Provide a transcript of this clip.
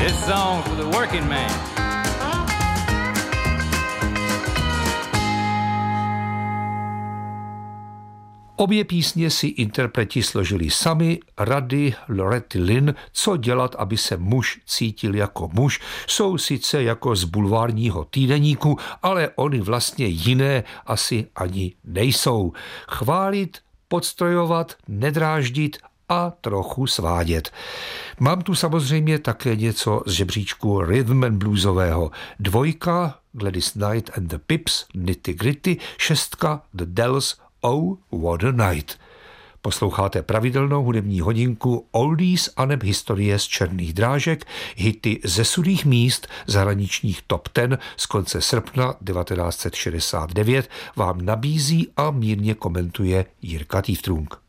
This song for the working man. Obě písně si interpreti složili sami. Rady Loretty Lynn, co dělat, aby se muž cítil jako muž, jsou sice jako z bulvárního týdeníku, ale oni vlastně jiné asi ani nejsou. Chválit, podstrojovat, nedráždit a trochu svádět. Mám tu samozřejmě také něco z žebříčku rhythm and bluesového. 2 Gladys Knight and the Pips, Nitty Gritty, 6 The Dells, Oh, What a Night. Posloucháte pravidelnou hudební hodinku Oldies aneb historie z černých drážek, hity ze sudých míst zahraničních top 10 z konce srpna 1969 vám nabízí a mírně komentuje Jirka Týftrunk.